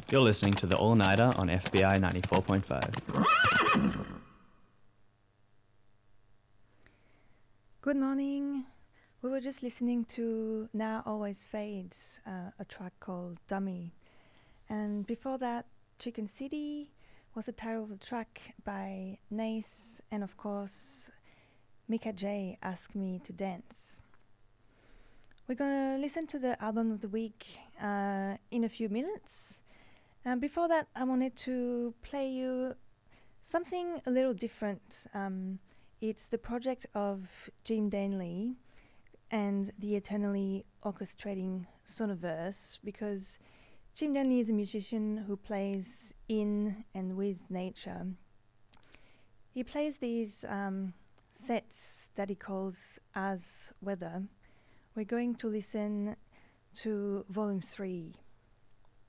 You're listening to The All Nighter on FBI 94.5. Good morning. We were just listening to Now Always Fades, a track called Dummy. And before that, Chicken City was the title of the track by Nace, and of course, Mika J, Ask Me to Dance. We're gonna listen to the album of the week in a few minutes. And before that, I wanted to play you something a little different. It's the project of Jim Danley and the Eternally Orchestrating Soniverse, because Jim Danley is a musician who plays in and with nature. He plays these sets that he calls As Weather. We're going to listen to Volume 3.